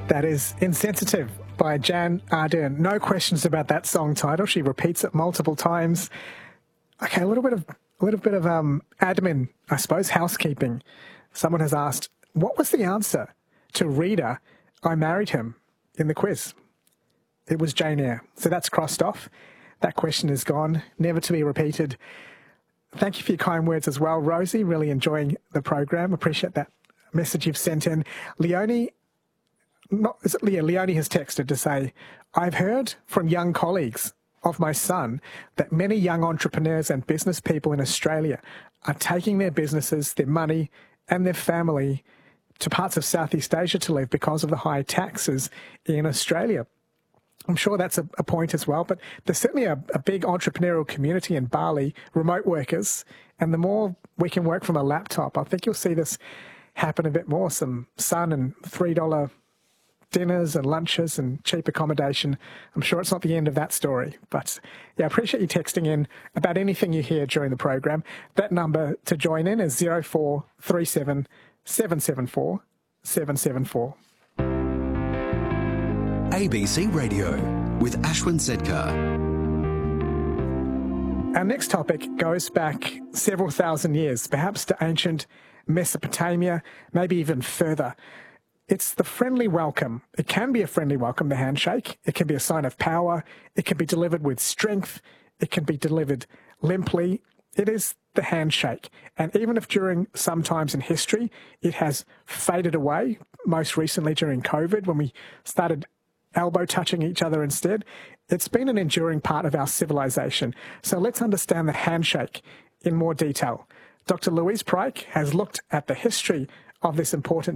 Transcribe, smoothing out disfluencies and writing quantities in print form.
That is Insensitive by Jan Ardern. No questions about that song title. She repeats it multiple times. Okay, a little bit of admin, I suppose, housekeeping. Someone has asked, what was the answer to Reader, I Married Him, in the quiz? It was Jane Eyre. So that's crossed off. That question is gone, never to be repeated. Thank you for your kind words as well, Rosie. Really enjoying the program. Appreciate that message you've sent in. Leonie has texted to say, I've heard from young colleagues of my son that many young entrepreneurs and business people in Australia are taking their businesses, their money and their family to parts of Southeast Asia to live because of the high taxes in Australia. I'm sure that's a point as well, but there's certainly a big entrepreneurial community in Bali, remote workers, and the more we can work from a laptop, I think you'll see this happen a bit more. Some sun and $3 dinners and lunches and cheap accommodation. I'm sure it's not the end of that story. But yeah, I appreciate you texting in about anything you hear during the program. That number to join in is 0437 774 774. ABC Radio with Ashwin Sedkar. Our next topic goes back several thousand years, perhaps to ancient Mesopotamia, maybe even further. It's the friendly welcome. It can be a friendly welcome, the handshake. It can be a sign of power. It can be delivered with strength. It can be delivered limply. It is the handshake. And even if during some times in history it has faded away, most recently during COVID when we started elbow touching each other instead, it's been an enduring part of our civilization. So let's understand the handshake in more detail. Dr. Louise Pryke has looked at the history of this important